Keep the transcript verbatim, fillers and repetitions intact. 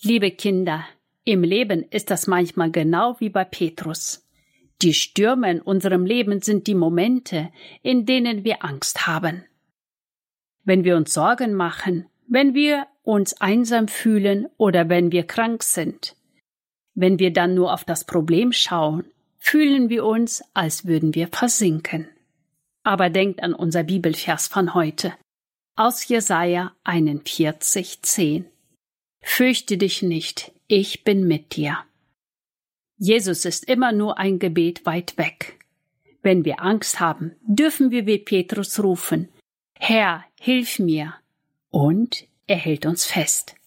Liebe Kinder, im Leben ist das manchmal genau wie bei Petrus. Die Stürme in unserem Leben sind die Momente, in denen wir Angst haben. Wenn wir uns Sorgen machen, wenn wir uns einsam fühlen oder wenn wir krank sind. Wenn wir dann nur auf das Problem schauen, fühlen wir uns, als würden wir versinken. Aber denkt an unser Bibelvers von heute, aus Jesaja einundvierzig, zehn. Fürchte dich nicht, ich bin mit dir. Jesus ist immer nur ein Gebet weit weg. Wenn wir Angst haben, dürfen wir wie Petrus rufen, Herr, hilf mir. Und er hält uns fest.